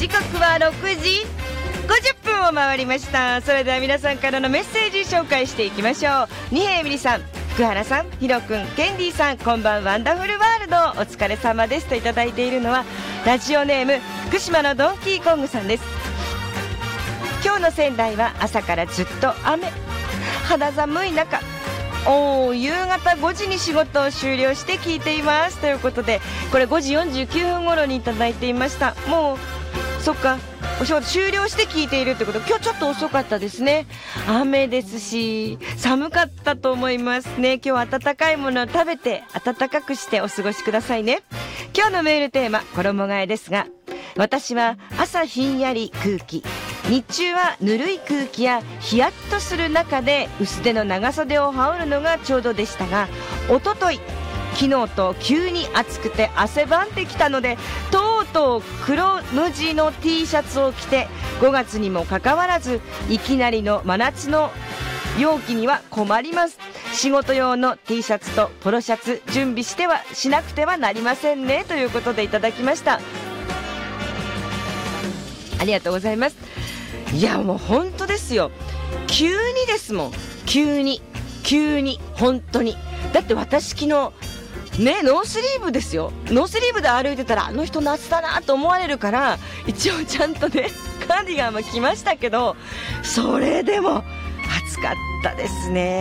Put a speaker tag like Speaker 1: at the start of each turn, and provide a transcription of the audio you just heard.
Speaker 1: 時刻は6時50分を回りました。それでは皆さんからのメッセージ紹介していきましょう。二平美里さん、福原さん、ひろくん、ケンディさん、こんばんワンダフルワールド、お疲れ様ですといただいているのはラジオネーム福島のドンキーコングさんです。今日の仙台は朝からずっと雨、肌寒い中、夕方5時に仕事を終了して聞いていますということで、これ5時49分頃にいただいていました。もうそっか、お仕事終了して聞いているってこと、今日ちょっと遅かったですね。雨ですし寒かったと思いますね。今日は温かいものを食べて暖かくしてお過ごしくださいね。今日のメールテーマ、衣替えですが、私は朝ひんやり空気、日中はぬるい空気やヒヤッとする中で薄手の長袖を羽織るのがちょうどでしたが、おととい昨日と急に暑くて汗ばんできたので、とうとう黒無地の T シャツを着て、5月にもかかわらずいきなりの真夏の陽気には困ります。仕事用の T シャツとポロシャツ準備してはしなくてはなりませんねということでいただきました。ありがとうございます。いやもう本当ですよ、急にですもん、急に本当に。だって私昨日ね、ノースリーブですよ。ノースリーブで歩いてたら、あの人夏だなと思われるから、一応ちゃんとねカーディガンも着ましたけど、それでも暑かったですね。